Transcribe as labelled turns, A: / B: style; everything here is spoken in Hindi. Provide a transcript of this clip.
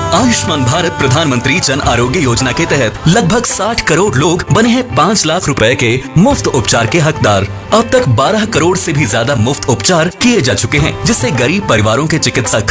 A: आयुष्मान भारत प्रधानमंत्री जन आरोग्य योजना के तहत लगभग 60 करोड़ लोग बने हैं 5 लाख रुपए के मुफ्त उपचार के हकदार। अब तक 12 करोड़ से भी ज्यादा मुफ्त उपचार किए जा चुके हैं, जिससे गरीब परिवारों के चिकित्सा